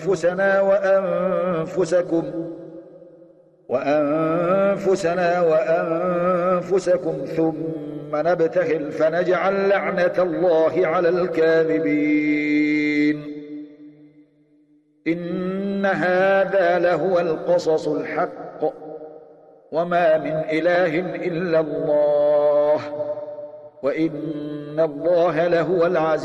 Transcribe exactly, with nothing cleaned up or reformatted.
أنفسنا وأنفسكم وأنفسنا وأنفسكم ثم نبتهل فنجعل لعنة الله على الكاذبين. إن هذا لهو القصص الحق وما من إله إلا الله وإن الله لهو العزيز